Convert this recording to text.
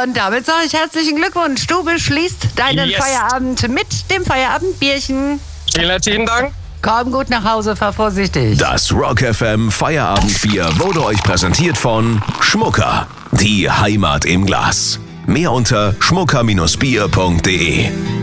Und damit sage ich herzlichen Glückwunsch. Du beschließt deinen Feierabend mit dem Feierabendbierchen. Vielen herzlichen Dank. Komm gut nach Hause, fahr vorsichtig. Das Rock FM Feierabendbier wurde euch präsentiert von Schmucker. Die Heimat im Glas. Mehr unter schmucker-bier.de.